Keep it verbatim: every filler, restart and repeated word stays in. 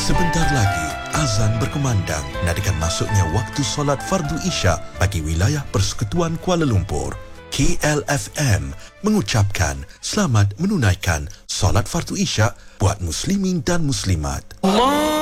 Sebentar lagi, azan berkumandang nadakan masuknya waktu solat fardu Isyak bagi wilayah Persekutuan Kuala Lumpur. K L F M mengucapkan selamat menunaikan solat fardu Isyak buat muslimin dan muslimat. Allah